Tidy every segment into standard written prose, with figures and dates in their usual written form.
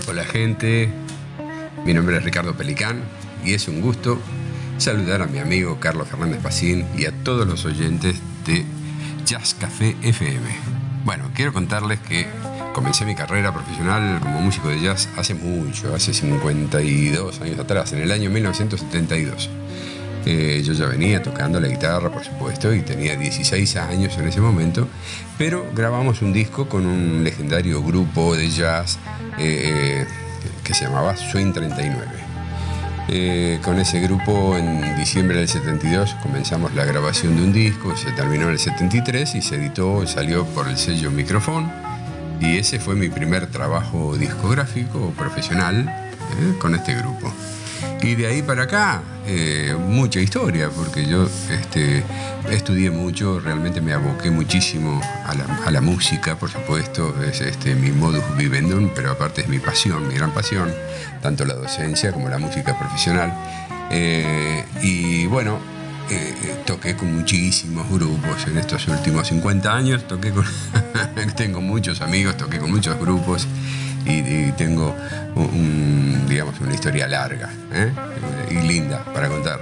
Hola gente, mi nombre es Ricardo Pelicán y es un gusto saludar a mi amigo Carlos Fernández Pacín y a todos los oyentes de Jazz Café FM. Bueno, quiero contarles que comencé mi carrera profesional como músico de jazz hace mucho, hace 52 años atrás, en el año 1972. Yo ya venía tocando la guitarra, por supuesto, y tenía 16 años en ese momento, pero grabamos un disco con un legendario grupo de jazz que se llamaba Swing 39. Con ese grupo, en diciembre del 72, comenzamos la grabación de un disco, se terminó en el 73 y se editó, salió por el sello Microphone, y ese fue mi primer trabajo discográfico profesional con este grupo. Y de ahí para acá, mucha historia, porque yo estudié mucho, realmente me aboqué muchísimo a la música, por supuesto, es mi modus vivendum, pero aparte es mi pasión, mi gran pasión, tanto la docencia como la música profesional. Y bueno, toqué con muchísimos grupos en estos últimos 50 años, tengo muchos amigos, toqué con muchos grupos. Y tengo una historia larga y linda para contar.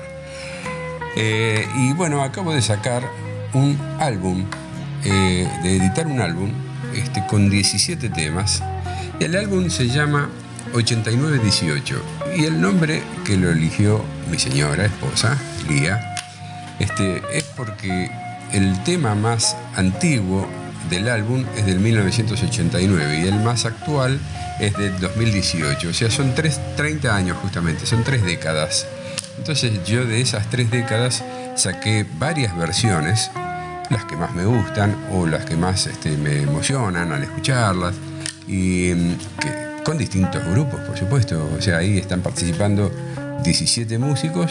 Y bueno, acabo de sacar un álbum, de editar un álbum con 17 temas. Y el álbum se llama 8918. Y el nombre que lo eligió mi señora esposa, Lía, es porque el tema más antiguo del álbum es del 1989 y el más actual es del 2018, o sea, son 30 años justamente, son 3 décadas. Entonces yo de esas 3 décadas saqué varias versiones, las que más me gustan o las que más me emocionan al escucharlas, y con distintos grupos, por supuesto. O sea, ahí están participando 17 músicos,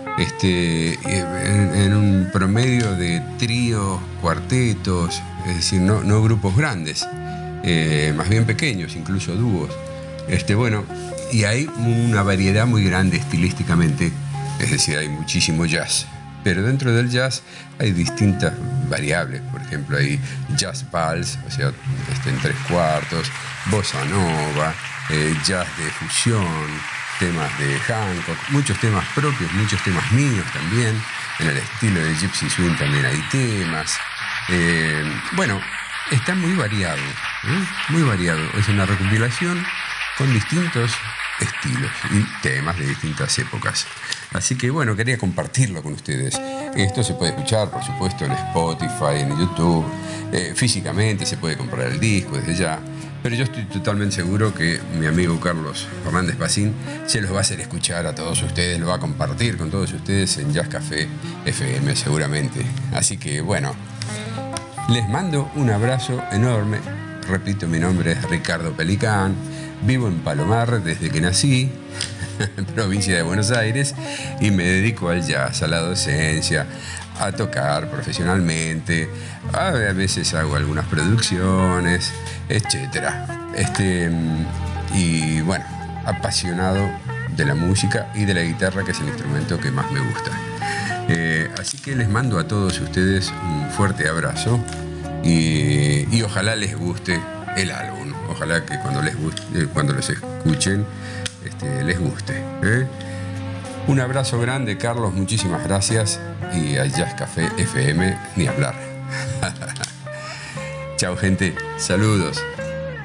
en un promedio de tríos, cuartetos, es decir, no grupos grandes, más bien pequeños, incluso dúos. Bueno, y hay una variedad muy grande estilísticamente, es decir, hay muchísimo jazz, pero dentro del jazz hay distintas variables. Por ejemplo, hay jazz vals, o sea, en 3/4, bossa nova, jazz de fusión, temas de Hancock, muchos temas propios, muchos temas míos también. En el estilo de Gypsy Swing también hay temas. Bueno, está muy variado, muy variado. Es una recopilación con distintos estilos y temas de distintas épocas. Así que bueno, quería compartirlo con ustedes. Esto se puede escuchar, por supuesto, en Spotify, en YouTube. Físicamente se puede comprar el disco desde ya. Pero yo estoy totalmente seguro que mi amigo Carlos Fernández Pacín se los va a hacer escuchar a todos ustedes, lo va a compartir con todos ustedes en Jazz Café FM seguramente. Así que bueno, les mando un abrazo enorme. Repito, mi nombre es Ricardo Pelicán, vivo en Palomar desde que nací, provincia de Buenos Aires, y me dedico al jazz, a la docencia, a tocar profesionalmente. A veces hago algunas producciones, etcétera. Y bueno, apasionado de la música y de la guitarra, que es el instrumento que más me gusta. Así que les mando a todos ustedes un fuerte abrazo y ojalá les guste el álbum. Ojalá que cuando los escuchen les guste. Un abrazo grande, Carlos, muchísimas gracias, y al Jazz Café FM ni hablar. Chao gente, saludos.